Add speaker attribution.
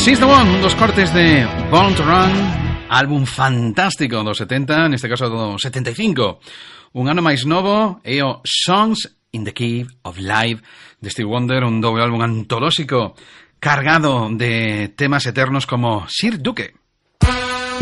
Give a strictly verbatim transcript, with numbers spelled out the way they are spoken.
Speaker 1: She's the One, un dos cortes de Born to Run, álbum fantástico dos setenta, neste caso do setenta e cinco. Un ano máis novo é o Songs in the Key of Life de Stevie Wonder, un doble álbum antolóxico cargado de temas eternos como Sir Duke.